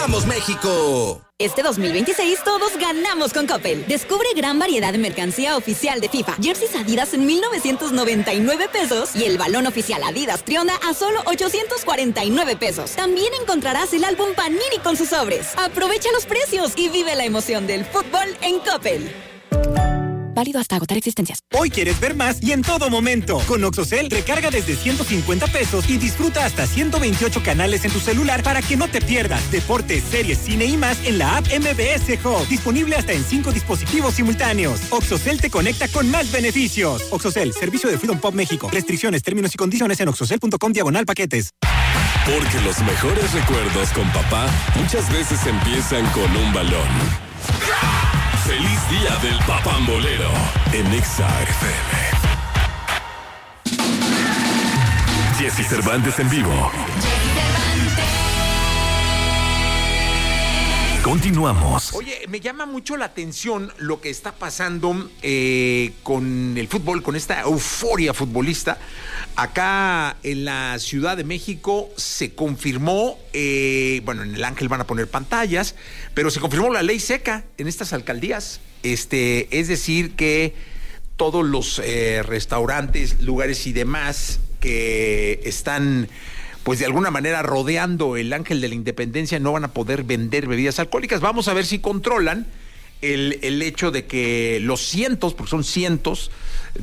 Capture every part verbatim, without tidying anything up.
¡Vamos, México! Este dos mil veintiséis todos ganamos con Coppel. Descubre gran variedad de mercancía oficial de FIFA. Jerseys Adidas en mil novecientos noventa y nueve pesos y el balón oficial Adidas Trionda a solo ochocientos cuarenta y nueve pesos. También encontrarás el álbum Panini con sus sobres. Aprovecha los precios y vive la emoción del fútbol en Coppel. Válido hasta agotar existencias. Hoy quieres ver más y en todo momento. Con Oxocel, recarga desde ciento cincuenta pesos y disfruta hasta ciento veintiocho canales en tu celular para que no te pierdas deportes, series, cine y más en la app M B S Hub. Disponible hasta en cinco dispositivos simultáneos. Oxocel te conecta con más beneficios. Oxocel, servicio de Freedom Pop México. Restricciones, términos y condiciones en oxocel punto com diagonal paquetes. Porque los mejores recuerdos con papá muchas veces empiezan con un balón. ¡Feliz Día del Papambolero! En Exa F M. Jessy Cervantes en vivo. Continuamos. Oye, me llama mucho la atención lo que está pasando eh, con el fútbol, con esta euforia futbolista. Acá en la Ciudad de México se confirmó, eh, bueno, en el Ángel van a poner pantallas, pero se confirmó la ley seca en estas alcaldías. Este, es decir, que todos los eh, restaurantes, lugares y demás que están, pues de alguna manera rodeando el Ángel de la Independencia no van a poder vender bebidas alcohólicas. Vamos a ver si controlan el, el hecho de que los cientos, porque son cientos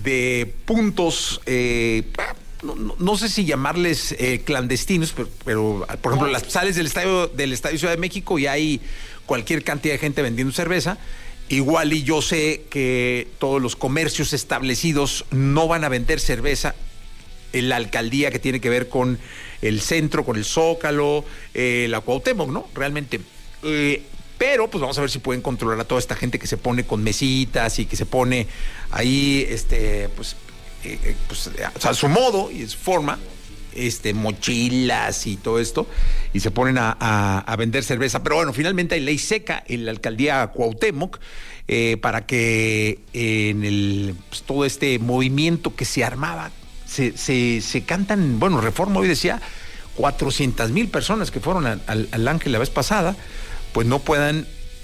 de puntos, eh, no, no, no sé si llamarles eh, clandestinos, pero, pero por ejemplo, las sales del estadio del Estadio Ciudad de México y hay cualquier cantidad de gente vendiendo cerveza. Igual y yo sé que todos los comercios establecidos no van a vender cerveza en la alcaldía que tiene que ver con el centro, con el Zócalo, eh, la Cuauhtémoc, ¿no? Realmente. Eh, pero pues vamos a ver si pueden controlar a toda esta gente que se pone con mesitas y que se pone ahí, este, pues, eh, pues o sea, a su modo y a su forma, este, mochilas y todo esto, y se ponen a, a, a vender cerveza. Pero bueno, finalmente hay ley seca en la alcaldía Cuauhtémoc eh, para que eh, en el pues, todo este movimiento que se armaba, se, se, se cantan, bueno, Reforma hoy decía, cuatrocientas mil personas que fueron al, al, al Ángel la vez pasada, pues no puedan,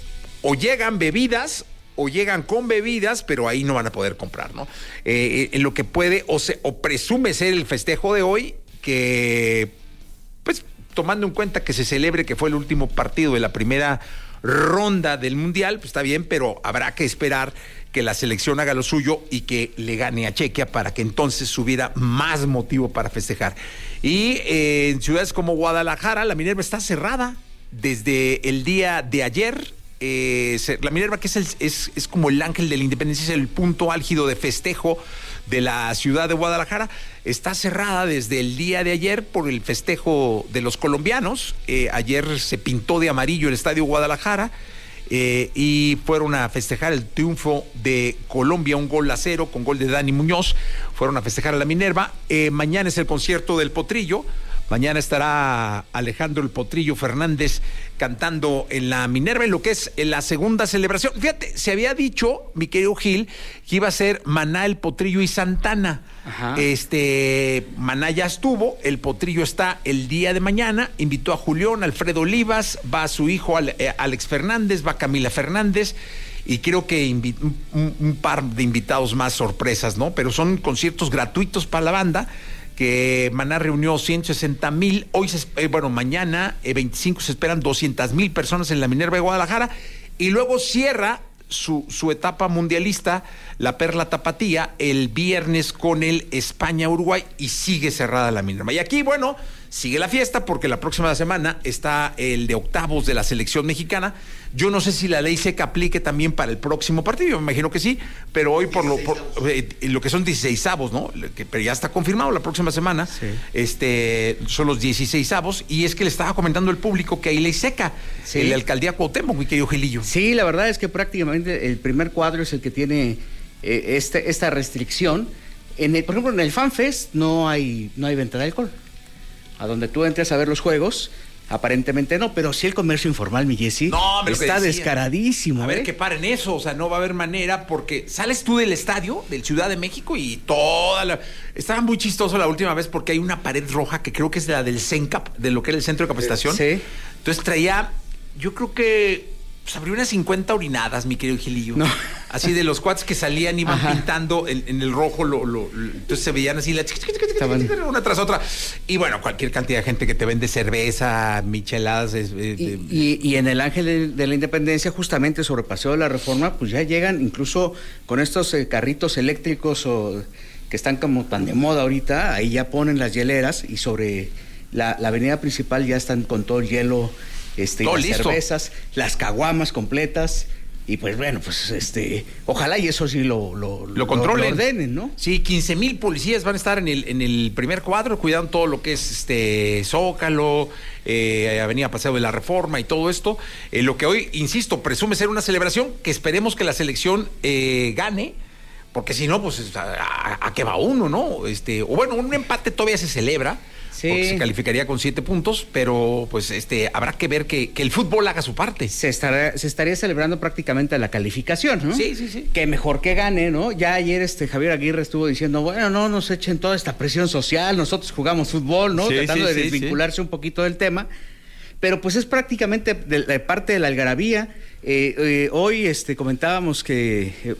o llegan bebidas, o llegan con bebidas, pero ahí no van a poder comprar, ¿no? Eh, en lo que puede, o, se, o presume ser el festejo de hoy, que, pues, tomando en cuenta que se celebre que fue el último partido de la primera ronda del Mundial, pues está bien, pero habrá que esperar que la selección haga lo suyo y que le gane a Chequia para que entonces hubiera más motivo para festejar. Y eh, en ciudades como Guadalajara, la Minerva está cerrada desde el día de ayer. Eh, la Minerva, que es, el, es, es como el Ángel de la Independencia, es el punto álgido de festejo de la ciudad de Guadalajara, está cerrada desde el día de ayer por el festejo de los colombianos. Eh, ayer se pintó de amarillo el Estadio Guadalajara eh, y fueron a festejar el triunfo de Colombia, un gol a cero con gol de Dani Muñoz. Fueron a festejar a la Minerva. Eh, mañana es el concierto del Potrillo. Mañana estará Alejandro el Potrillo Fernández cantando en la Minerva en lo que es la segunda celebración. Fíjate, se había dicho, mi querido Gil, que iba a ser Maná, el Potrillo y Santana. Ajá. Este, Maná ya estuvo, el Potrillo está el día de mañana, invitó a Julián, Alfredo Olivas, va su hijo Alex Fernández, va Camila Fernández, y creo que invi- un, un par de invitados más sorpresas, ¿no? Pero son conciertos gratuitos para la banda, que Maná reunió ciento sesenta mil, hoy, se, eh, bueno, mañana, eh, veinticinco, se esperan doscientas mil personas en la Minerva de Guadalajara, y luego cierra su, su etapa mundialista, la Perla Tapatía, el viernes con el España-Uruguay, y sigue cerrada la Minerva. Y aquí, bueno, sigue la fiesta, porque la próxima semana está el de octavos de la selección mexicana. Yo no sé si la ley seca aplique también para el próximo partido, yo me imagino que sí, pero hoy por lo, por, eh, lo que son dieciseisavos, ¿no? Que, pero ya está confirmado la próxima semana, sí. este, son los dieciseisavos, y es que le estaba comentando al público que hay ley seca, sí. En la alcaldía Cuauhtémoc, mi querido Gilillo. Sí, la verdad es que prácticamente el primer cuadro es el que tiene eh, este, esta restricción. En el, por ejemplo, en el FanFest no hay, no hay venta de alcohol. A donde tú entres a ver los juegos, aparentemente no, pero sí el comercio informal, mi Jessy, no, está descaradísimo. A ¿eh? ver, que paren eso, o sea, no va a haber manera, porque sales tú del estadio, del Ciudad de México, y toda la... Estaba muy chistoso la última vez porque hay una pared roja que creo que es la del CENCAP, de lo que era el centro de capacitación. Sí. Entonces traía yo creo que pues, abrió unas cincuenta orinadas, mi querido Gilillo. No. Así de los cuates que salían, iban Ajá. pintando en, en el rojo, lo, lo, lo, entonces se veían así, la Estaban... una tras otra. Y bueno, cualquier cantidad de gente que te vende cerveza, micheladas. Eh, y, y, y en el Ángel de, de la Independencia, justamente sobre Paseo de la Reforma, pues ya llegan incluso con estos eh, carritos eléctricos o, que están como tan de moda ahorita, ahí ya ponen las hieleras y sobre la, la avenida principal ya están con todo el hielo, este, todo las listo. cervezas, las caguamas completas. Y pues bueno, pues este, ojalá y eso sí lo, lo, lo controlen, lo ordenen, ¿no? Sí, quince mil policías van a estar en el, en el primer cuadro, cuidando todo lo que es este Zócalo, eh, Avenida Paseo de la Reforma y todo esto. Eh, lo que hoy, insisto, presume ser una celebración, que esperemos que la selección eh, gane, porque si no, pues a, a, a qué va uno, ¿no? Este, o bueno, un empate todavía se celebra. Sí. Porque se calificaría con siete puntos, pero pues este habrá que ver que, que el fútbol haga su parte. Se estará, se estaría celebrando prácticamente la calificación, ¿no? Sí, sí, sí. Que mejor que gane, ¿no? Ya ayer este Javier Aguirre estuvo diciendo, bueno, no nos echen toda esta presión social, nosotros jugamos fútbol, ¿no? Sí, Tratando sí, de desvincularse sí, sí. un poquito del tema. Pero pues es prácticamente de, de parte de la algarabía. Eh, eh, hoy este, comentábamos que eh,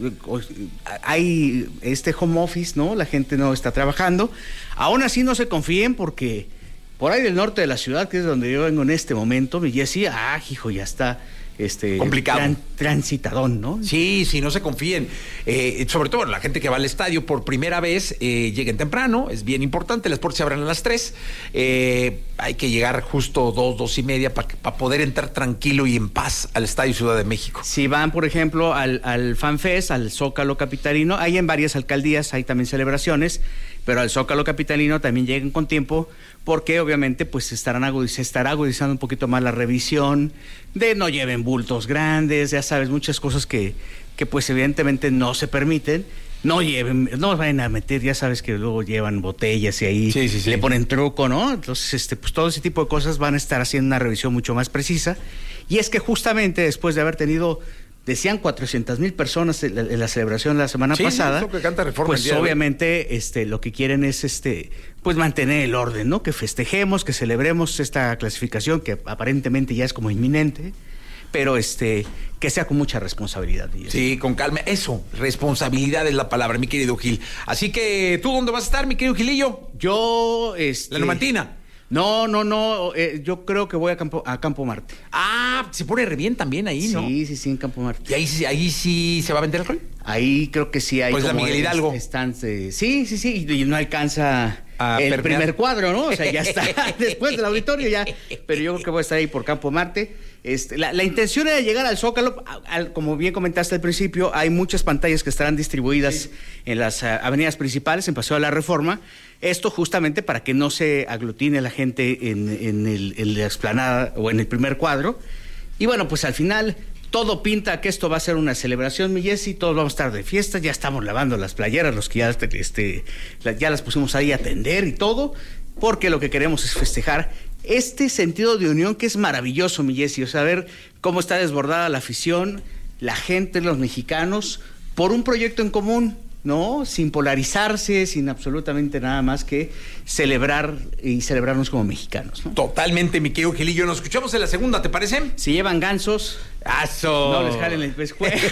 hay este home office, ¿no? La gente no está trabajando. Aún así no se confíen porque por ahí del norte de la ciudad, que es donde yo vengo en este momento, me decía, ah, hijo, ya está este complicado. Tran, transitadón, ¿no? Sí, sí, no se confíen. Eh, sobre todo la gente que va al estadio por primera vez, eh, lleguen temprano, es bien importante, las puertas se abren a las tres. Eh, hay que llegar justo dos, dos y media para pa poder entrar tranquilo y en paz al Estadio Ciudad de México. Si van, por ejemplo, al, al FanFest, al Zócalo Capitalino, hay en varias alcaldías, hay también celebraciones, pero al Zócalo Capitalino también lleguen con tiempo, porque obviamente pues estarán agudiz se estará agudizando un poquito más la revisión, de no lleven bultos grandes, ya sabes, muchas cosas que, que pues evidentemente no se permiten. No lleven, no vayan a meter, ya sabes que luego llevan botellas y ahí sí, sí, sí. le ponen truco, ¿no? Entonces, este, pues todo ese tipo de cosas van a estar haciendo una revisión mucho más precisa. Y es que justamente después de haber tenido, decían cuatrocientas mil personas en la, en la celebración la semana sí, pasada, eso que canta Reforma pues obviamente este, lo que quieren es este, pues mantener el orden, ¿no? Que festejemos, que celebremos esta clasificación que aparentemente ya es como inminente, pero este que sea con mucha responsabilidad. Sí, con calma. Eso, responsabilidad es la palabra, mi querido Gil. Así que, ¿tú dónde vas a estar, mi querido Gilillo? Yo, este... ¿La Numantina? No, no, no, eh, yo creo que voy a Campo, a Campo Marte. Ah, se pone re bien también ahí, ¿no? Sí, sí, sí, en Campo Marte. ¿Y ahí, ahí sí se va a vender alcohol? Ahí creo que sí hay. Pues la Miguel Hidalgo. Están, eh, sí, sí, sí, y no alcanza a el permear. Primer cuadro, ¿no? O sea, ya está después del auditorio ya. Pero yo creo que voy a estar ahí por Campo Marte. Este, la, la intención era llegar al Zócalo, al, como bien comentaste al principio, hay muchas pantallas que estarán distribuidas sí. en las uh, avenidas principales, en Paseo de la Reforma. Esto justamente para que no se aglutine la gente en, en, el, en la explanada o en el primer cuadro. Y bueno, pues al final todo pinta que esto va a ser una celebración, mi Jessy, todos vamos a estar de fiesta, ya estamos lavando las playeras, los que ya, este, ya las pusimos ahí a tender y todo, porque lo que queremos es festejar este sentido de unión que es maravilloso, mi Jessy, o sea, ver cómo está desbordada la afición, la gente, los mexicanos, por un proyecto en común, ¿no? Sin polarizarse, sin absolutamente nada más que celebrar y celebrarnos como mexicanos, ¿no? Totalmente, mi querido Gilillo. Nos escuchamos en la segunda, ¿te parece? Si llevan gansos, ¡aso! No les jalen el pescuezo.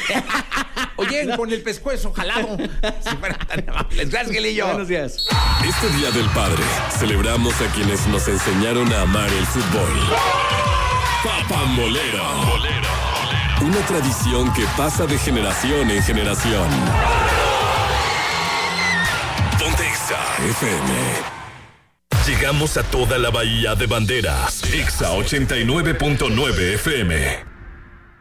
Oye, con el pescuezo jalado. Si fueran tan amables. Gracias, Gilillo. Buenos días. Este Día del Padre, celebramos a quienes nos enseñaron a amar el fútbol. Papambolero. Una tradición que pasa de generación en generación. Ponte Exa F M. Llegamos a toda la Bahía de Banderas. Exa ochenta y nueve punto nueve F M.